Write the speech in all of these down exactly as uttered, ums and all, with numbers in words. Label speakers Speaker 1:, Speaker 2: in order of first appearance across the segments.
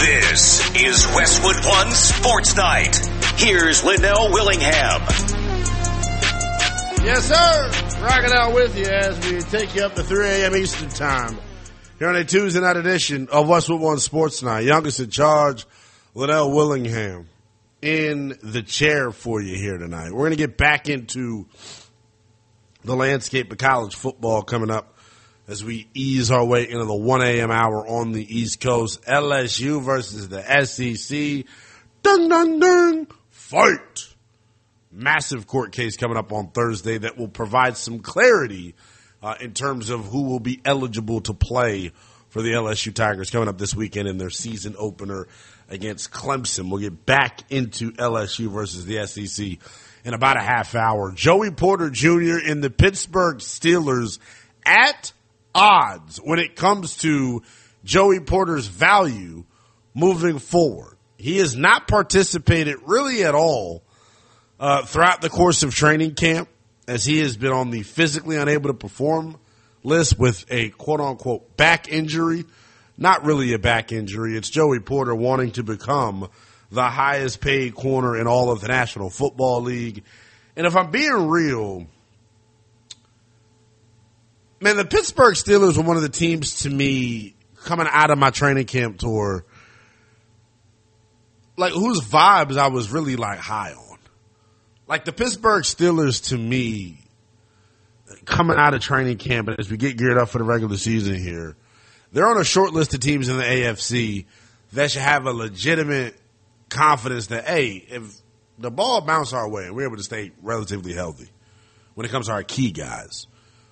Speaker 1: This is Westwood One Sports Night. Here's Linnell Willingham.
Speaker 2: Yes, sir. Rocking out with you as we take you up to three a.m. Eastern Time. Here on a Tuesday night edition of Westwood One Sports Night. Youngest in charge, Linnell Willingham, in the chair for you here tonight. We're going to get back into the landscape of college football coming up as we ease our way into the one a.m. hour on the East Coast. L S U versus the S E C. Dun, dun, dun. Fight. Massive court case coming up on Thursday that will provide some clarity uh, in terms of who will be eligible to play for the L S U Tigers coming up this weekend in their season opener against Clemson. We'll get back into L S U versus the S E C in about a half hour. Joey Porter Junior and the Pittsburgh Steelers at odds when it comes to Joey Porter's value moving forward. He has not participated really at all uh, throughout the course of training camp, as he has been on the physically unable to perform list with a quote-unquote back injury. Not really a back injury. It's Joey Porter wanting to become the highest paid corner in all of the National Football League. And if I'm being real, man, the Pittsburgh Steelers were one of the teams to me coming out of my training camp tour, like whose vibes I was really like high on. Like the Pittsburgh Steelers to me coming out of training camp, and as we get geared up for the regular season here, they're on a short list of teams in the A F C that should have a legitimate confidence that, hey, if the ball bounces our way and we're able to stay relatively healthy when it comes to our key guys,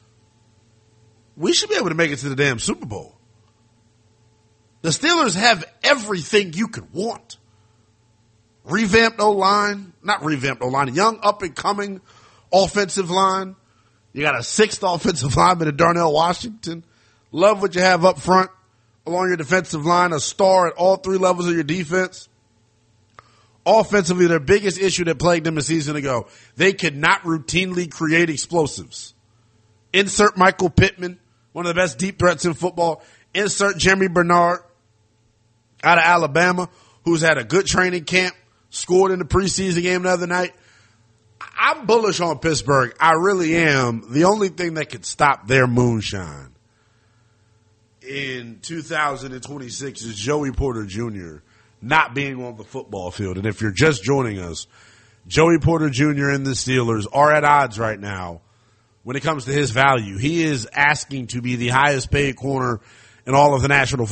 Speaker 2: we should be able to make it to the damn Super Bowl. The Steelers have everything you could want. Revamped O-line, not revamped O-line, young up-and-coming offensive line. You got a sixth offensive lineman in Darnell Washington. Love what you have up front along your defensive line, a star at all three levels of your defense. Offensively, their biggest issue that plagued them a season ago, they could not routinely create explosives. Insert Michael Pittman, one of the best deep threats in football. Insert Jeremy Bernard out of Alabama, who's had a good training camp, scored in the preseason game the other night. I'm bullish on Pittsburgh. I really am. The only thing that could stop their moonshine in two thousand twenty-six is Joey Porter Junior not being on the football field. And if you're just joining us, Joey Porter Junior and the Steelers are at odds right now when it comes to his value. He is asking to be the highest paid corner in all of the National Football